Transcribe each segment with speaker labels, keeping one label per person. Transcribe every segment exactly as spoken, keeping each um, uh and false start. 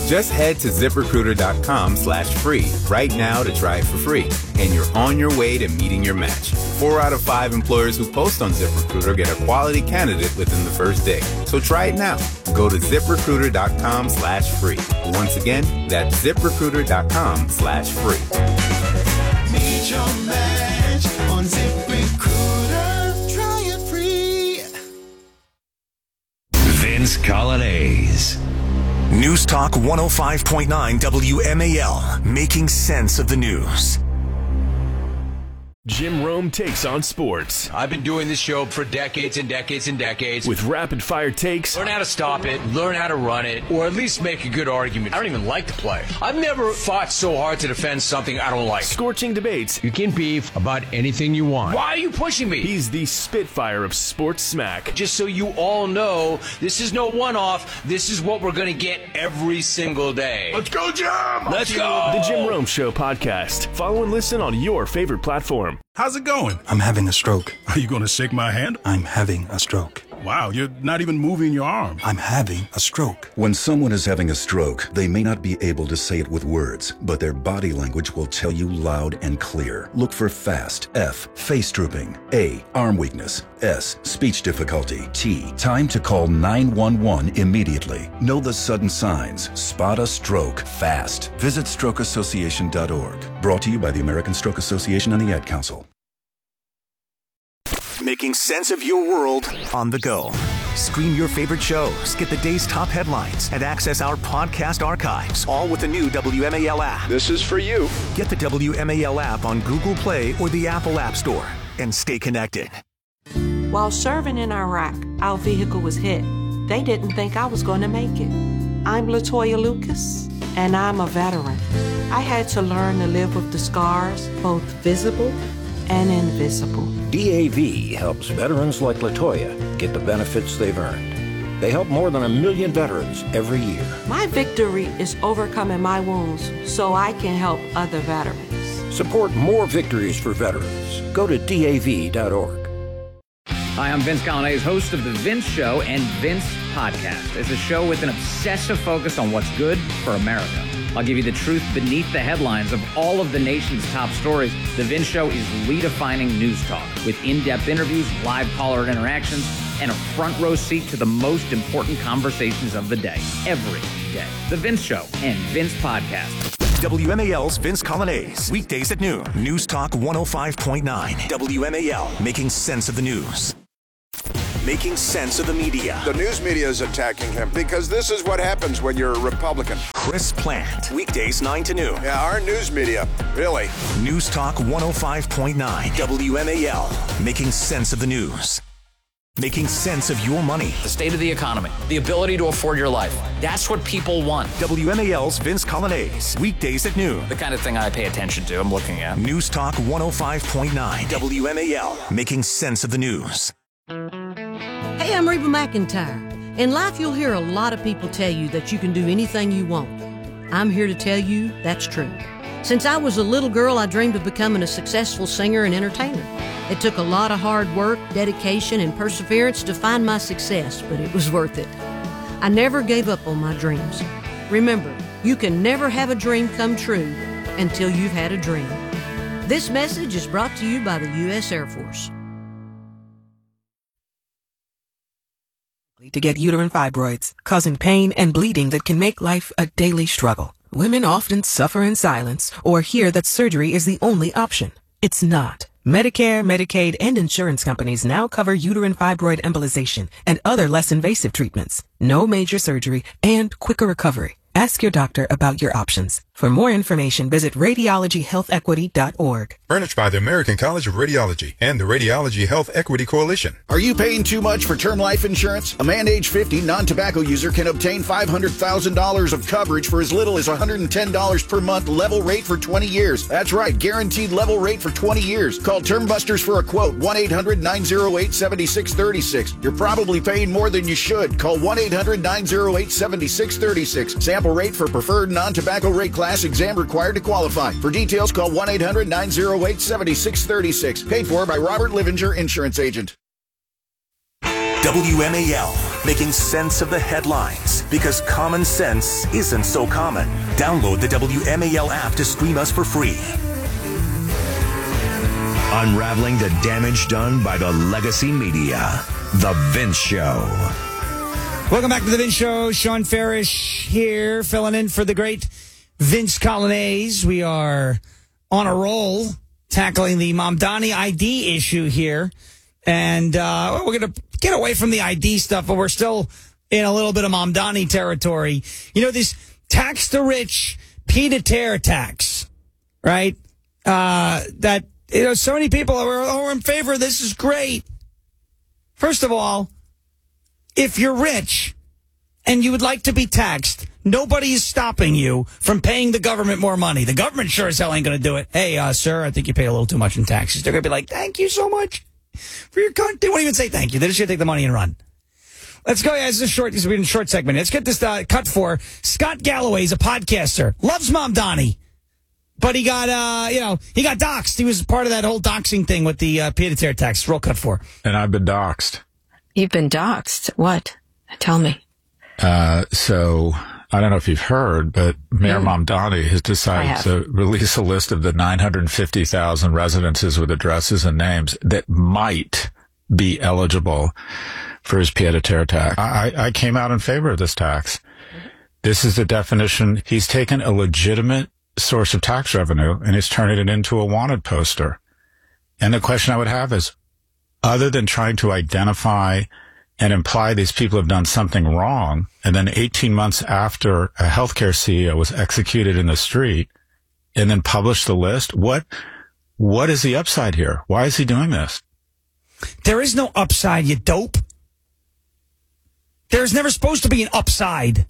Speaker 1: Just head to ZipRecruiter.com slash free right now to try it for free. And you're on your way to meeting your match. Four out of five employers who post on ZipRecruiter get a quality candidate within the first day. So try it now. Go to ZipRecruiter.com slash free. Once again, that's ZipRecruiter.com slash free.
Speaker 2: Meet your match on ZipRecruiter. Try it free.
Speaker 3: Vince Colonnese.
Speaker 4: News Talk one oh five point nine W M A L, making sense of the news.
Speaker 5: Jim Rome takes on sports.
Speaker 6: I've been doing this show for decades and decades and decades.
Speaker 5: With rapid-fire takes.
Speaker 6: Learn how to stop it, learn how to run it, or at least make a good argument. I don't even like to play. I've never fought so hard to defend something I don't like.
Speaker 5: Scorching debates.
Speaker 6: You can beef about anything you want. Why are you pushing me?
Speaker 5: He's the Spitfire of sports smack.
Speaker 6: Just so you all know, this is no one-off. This is what we're going to get every single day.
Speaker 7: Let's go, Jim!
Speaker 6: Let's go!
Speaker 5: The Jim Rome Show podcast. Follow and listen on your favorite platform.
Speaker 7: How's it going?
Speaker 8: I'm having a stroke.
Speaker 7: Are you going to shake my hand?
Speaker 8: I'm having a stroke.
Speaker 7: Wow, you're not even moving your arm.
Speaker 8: I'm having a stroke.
Speaker 9: When someone is having a stroke, they may not be able to say it with words, but their body language will tell you loud and clear. Look for FAST. F. Face drooping. A. Arm weakness. S. Speech difficulty. T. Time to call nine one one immediately. Know the sudden signs. Spot a stroke fast. Visit stroke association dot org. Brought to you by the American Stroke Association and the Ad Council.
Speaker 4: Making sense of your world on the go. Stream your favorite shows, get the day's top headlines, and access our podcast archives, all with the new W M A L app.
Speaker 10: This is for you.
Speaker 4: Get the W M A L app on Google Play or the Apple App Store and stay connected.
Speaker 11: While serving in Iraq, our vehicle was hit. They didn't think I was going to make it. I'm Latoya Lucas, and I'm a veteran. I had to learn to live with the scars, both visible and invisible.
Speaker 12: D A V helps veterans like Latoya get the benefits they've earned. They help more than a million veterans every year.
Speaker 11: My victory is overcoming my wounds so I can help other veterans.
Speaker 12: Support more victories for veterans. Go to D A V dot org.
Speaker 13: Hi, I'm Vince Colonnese, host of The Vince Show and Vince Podcast. It's a show with an obsessive focus on what's good for America. I'll give you the truth beneath the headlines of all of the nation's top stories. The Vince Show is redefining news talk with in-depth interviews, live caller interactions, and a front row seat to the most important conversations of the day, every day. The Vince Show and Vince Podcast.
Speaker 4: W M A L's Vince Colonnese, weekdays at noon. News Talk one oh five point nine. W M A L, making sense of the news. Making sense of the media.
Speaker 10: The news media is attacking him because this is what happens when you're a Republican.
Speaker 4: Chris Plant, weekdays nine to noon.
Speaker 10: Yeah, our news media, really.
Speaker 4: News Talk one oh five point nine. W M A L, making sense of the news. Making sense of your money.
Speaker 14: The state of the economy, the ability to afford your life. That's what people want.
Speaker 4: W M A L's Vince Colonnese, weekdays at noon.
Speaker 14: The kind of thing I pay attention to, I'm looking at.
Speaker 4: News Talk one oh five point nine. W M A L, making sense of the news.
Speaker 15: Hey, I'm Reba McEntire. In life, you'll hear a lot of people tell you that you can do anything you want. I'm here to tell you that's true. Since I was a little girl, I dreamed of becoming a successful singer and entertainer. It took a lot of hard work, dedication, and perseverance to find my success, but it was worth it. I never gave up on my dreams. Remember, you can never have a dream come true until you've had a dream. This message is brought to you by the U S Air Force.
Speaker 16: To get uterine fibroids, causing pain and bleeding that can make life a daily struggle. Women often suffer in silence or hear that surgery is the only option. It's not. Medicare, Medicaid, and insurance companies now cover uterine fibroid embolization and other less invasive treatments. No major surgery and quicker recovery. Ask your doctor about your options. For more information, visit radiology health equity dot org.
Speaker 17: Furnished by the American College of Radiology and the Radiology Health Equity Coalition.
Speaker 18: Are you paying too much for term life insurance? A man age fifty non-tobacco user can obtain five hundred thousand dollars of coverage for as little as one hundred ten dollars per month, level rate for twenty years. That's right, guaranteed level rate for twenty years. Call Term Busters for a quote, one eight hundred nine oh eight seven six three six. You're probably paying more than you should. Call one eight hundred nine oh eight seven six three six. Sample rate for preferred non-tobacco rate class, exam required to qualify. For details, call one eight hundred nine oh eight seven six three six. Paid for by Robert Livinger, Insurance Agent.
Speaker 4: W M A L, making sense of the headlines because common sense isn't so common. Download the W M A L app to stream us for free.
Speaker 3: Unraveling the damage done by the legacy media. The Vince Show.
Speaker 19: Welcome back to The Vince Show. Sean Farish here, filling in for the great Vince Colonnese. We are on a roll, tackling the Mamdani I D issue here. And uh, we're going to get away from the I D stuff, but we're still in a little bit of Mamdani territory. You know, this tax the rich, pied-à-terre tax, right? Uh, that, you know, so many people are, oh, we're in favor of this. Is great. First of all, if you're rich and you would like to be taxed, nobody is stopping you from paying the government more money. The government sure as hell ain't going to do it. Hey, uh, sir, I think you pay a little too much in taxes. They're going to be like, thank you so much for your content. They won't even say thank you. They're just going to take the money and run. Let's go. Yeah, this is a short, this is a short segment. Let's get this uh, cut for Scott Galloway. He's a podcaster. Loves Mamdani. But he got, uh, you know, he got doxxed. He was part of that whole doxing thing with the uh, pied-à-terre tax. Roll cut for.
Speaker 20: And I've been doxxed.
Speaker 21: You've been doxxed? What? Tell me.
Speaker 20: Uh, so, I don't know if you've heard, but Mayor mm. Mamdani has decided to release a list of the nine hundred fifty thousand residences with addresses and names that might be eligible for his pied-à-terre tax. I, I came out in favor of this tax. This is the definition. He's taken a legitimate source of tax revenue and he's turning it into a wanted poster. And the question I would have is, other than trying to identify and imply these people have done something wrong, and then eighteen months after a healthcare C E O was executed in the street and then published the list, what, what is the upside here? Why is he doing this?
Speaker 19: There is no upside, you dope. There's never supposed to be an upside.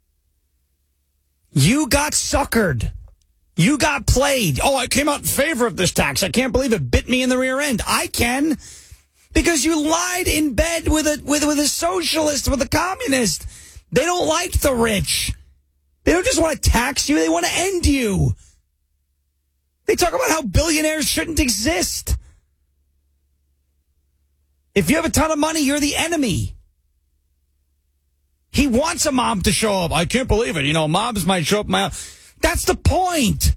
Speaker 19: You got suckered. You got played. Oh, I came out in favor of this tax. I can't believe it bit me in the rear end. I can, because you lied in bed with a with with a socialist, with a communist. They don't like the rich. They don't just want to tax you. They want to end you. They talk about how billionaires shouldn't exist. If you have a ton of money, you're the enemy. He wants a mob to show up. I can't believe it. You know, mobs might show up my house. That's the point.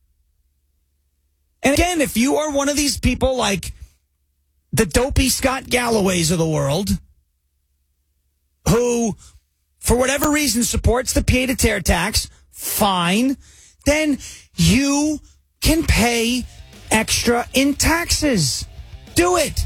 Speaker 19: And again, if you are one of these people like the dopey Scott Galloways of the world, who, for whatever reason, supports the pied-à-terre tax, fine, then you can pay extra in taxes. Do it.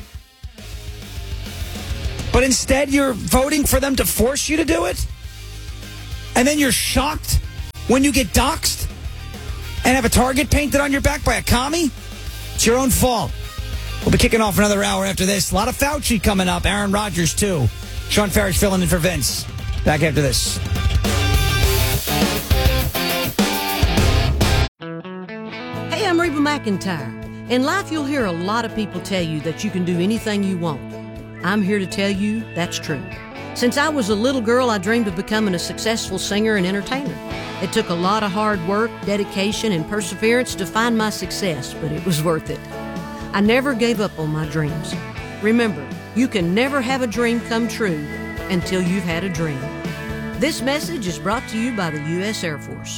Speaker 19: But instead, you're voting for them to force you to do it? And then you're shocked when you get doxxed and have a target painted on your back by a commie? It's your own fault. We'll be kicking off another hour after this. A lot of Fauci coming up. Aaron Rodgers, too. Sean Farish filling in for Vince. Back after this.
Speaker 15: Hey, I'm Reba McEntire. In life, you'll hear a lot of people tell you that you can do anything you want. I'm here to tell you that's true. Since I was a little girl, I dreamed of becoming a successful singer and entertainer. It took a lot of hard work, dedication, and perseverance to find my success, but it was worth it. I never gave up on my dreams. Remember, you can never have a dream come true until you've had a dream. This message is brought to you by the U S Air Force.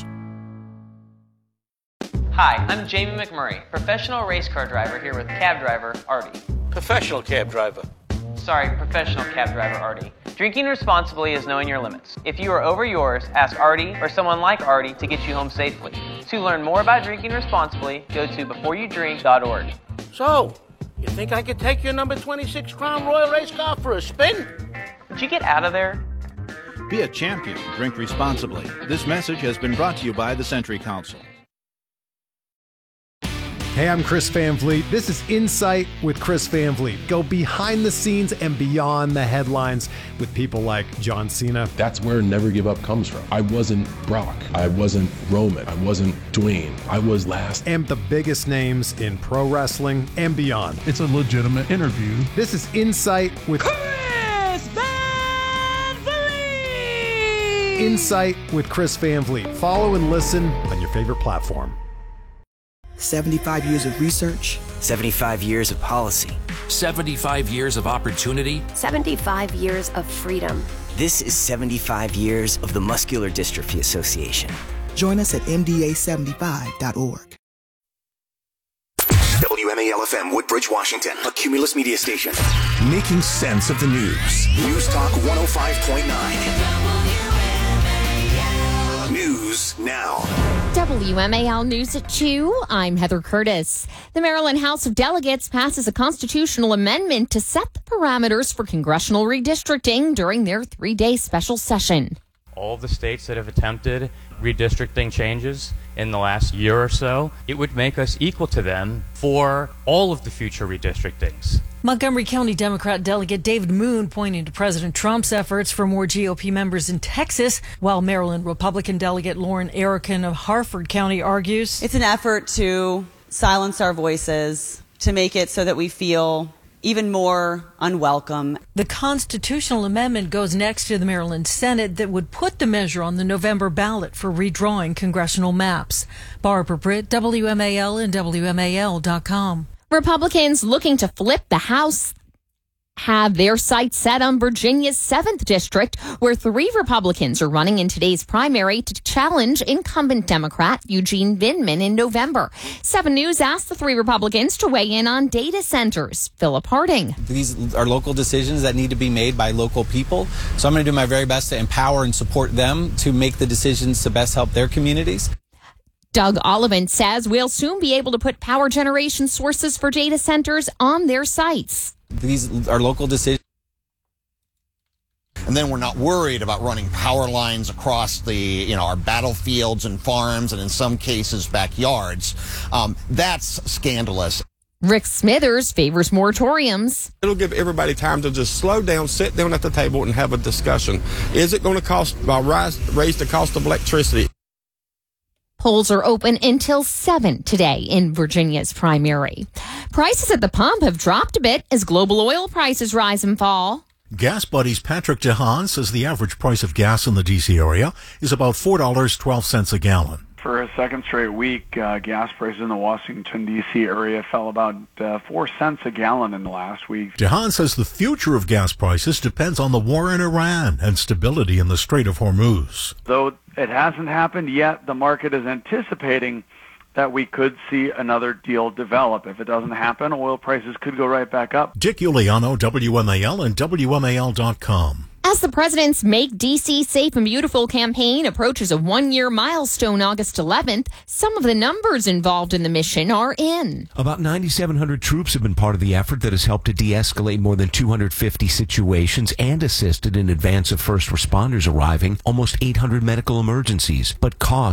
Speaker 22: Hi, I'm Jamie McMurray, professional race car driver here with cab driver Artie.
Speaker 23: Professional cab driver.
Speaker 22: Sorry, professional cab driver Artie. Drinking responsibly is knowing your limits. If you are over yours, ask Artie or someone like Artie to get you home safely. To learn more about drinking responsibly, go to before you drink dot org.
Speaker 23: So, you think I could take your number twenty-six Crown Royal race car for a spin?
Speaker 22: Would you get out of there?
Speaker 24: Be a champion. Drink responsibly. This message has been brought to you by the Century Council.
Speaker 25: Hey, I'm Chris Van Vliet. This is Insight with Chris Van Vliet. Go behind the scenes and beyond the headlines with people like John Cena.
Speaker 26: That's where Never Give Up comes from. I wasn't Brock. I wasn't Roman. I wasn't Dwayne. I was last.
Speaker 25: And the biggest names in pro wrestling and beyond.
Speaker 7: It's a legitimate interview.
Speaker 25: This is Insight with
Speaker 2: Chris Van Vliet.
Speaker 25: Insight with Chris Van Vliet. Follow and listen on your favorite platform.
Speaker 1: seventy-five years of research.
Speaker 5: seventy-five years of policy.
Speaker 6: seventy-five years of opportunity.
Speaker 8: seventy-five years of freedom.
Speaker 5: This is seventy-five years of the Muscular Dystrophy Association.
Speaker 1: Join us at M D A seventy-five dot org.
Speaker 4: W M A L F M, Woodbridge, Washington, a Cumulus media station. Making sense of the news. News Talk one oh five point nine. News now.
Speaker 9: W M A L News at two. I'm Heather Curtis. The Maryland House of Delegates passes a constitutional amendment to set the parameters for congressional redistricting during their three-day special session.
Speaker 11: All of the states that have attempted redistricting changes in the last year or so, it would make us equal to them for all of the future redistrictings.
Speaker 27: Montgomery County Democrat Delegate David Moon pointing to President Trump's efforts for more G O P members in Texas, while Maryland Republican Delegate Lauren Erickson of Harford County argues
Speaker 28: it's an effort to silence our voices, to make it so that we feel even more unwelcome.
Speaker 27: The constitutional amendment goes next to the Maryland Senate that would put the measure on the November ballot for redrawing congressional maps. Barbara Britt, W M A L and W M A L dot com.
Speaker 9: Republicans looking to flip the House have their sights set on Virginia's seventh District, where three Republicans are running in today's primary to challenge incumbent Democrat Eugene Vindman in November. seven News asked the three Republicans to weigh in on data centers. Philip Harding.
Speaker 29: These are local decisions that need to be made by local people, so I'm going to do my very best to empower and support them to make the decisions to best help their communities.
Speaker 9: Doug Olivan says we'll soon be able to put power generation sources for data centers on their sites.
Speaker 29: These are local decisions.
Speaker 30: And then we're not worried about running power lines across the, you know, our battlefields and farms and in some cases backyards. Um, that's scandalous.
Speaker 9: Rick Smithers favors moratoriums.
Speaker 31: It'll give everybody time to just slow down, sit down at the table and have a discussion. Is it going to cost, uh, rise, raise the cost of electricity?
Speaker 9: Polls are open until seven today in Virginia's primary. Prices at the pump have dropped a bit as global oil prices rise and fall.
Speaker 32: Gas Buddy's Patrick DeHaan says the average price of gas in the D C area is about four dollars and twelve cents a gallon.
Speaker 33: For a second straight week, uh, gas prices in the Washington, D C area fell about uh, four cents a gallon in the last week.
Speaker 32: DeHaan says the future of gas prices depends on the war in Iran and stability in the Strait of Hormuz.
Speaker 33: Though it hasn't happened yet, the market is anticipating that we could see another deal develop. If it doesn't happen, oil prices could go right back up.
Speaker 32: Dick Iuliano, W M A L and W M A L dot com.
Speaker 9: As the president's Make D C Safe and Beautiful campaign approaches a one-year milestone August eleventh, some of the numbers involved in the mission are in.
Speaker 34: About nine thousand seven hundred troops have been part of the effort that has helped to de-escalate more than two hundred fifty situations and assisted in advance of first responders arriving almost eight hundred medical emergencies, but caused